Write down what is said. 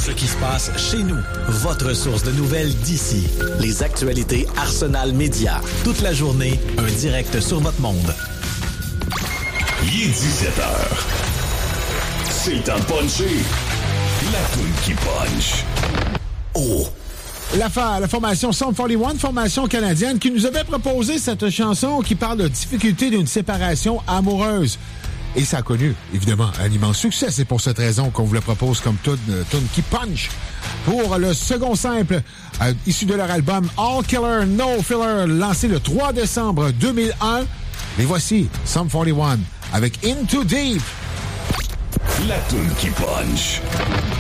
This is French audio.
ce qui se passe chez nous. Votre source de nouvelles d'ici. Les actualités Arsenal Média. Toute la journée, un direct sur votre monde. Il est 17h. C'est le temps de puncher. La toune qui punch. Oh! La formation Sum 41, formation canadienne, qui nous avait proposé cette chanson qui parle de difficulté d'une séparation amoureuse. Et ça a connu, évidemment, un immense succès. C'est pour cette raison qu'on vous le propose comme tune qui punch. Pour le second simple, issu de leur album All Killer, No Filler, lancé le 3 décembre 2001. Les voici, Sum 41, avec Into Deep. La toune qui punch.